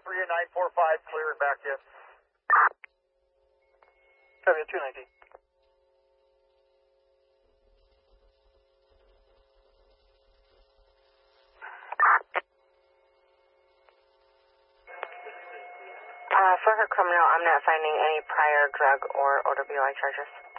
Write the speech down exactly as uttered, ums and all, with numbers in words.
for you, nine four five, clear and back in. Copy, two nineteen. Uh, for her criminal, I'm not finding any prior drug or O W I charges.